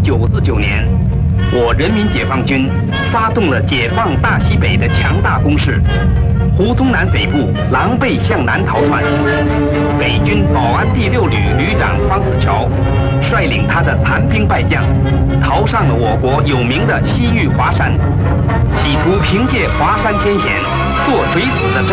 1949年，我人民解放军发动了解放大西北的强大攻势，胡宗南匪部狼狈向南逃窜。北军保安第6旅旅长方子乔率领他的残兵败将，逃上了我国有名的西域华山，企图凭借华山天险做垂死的真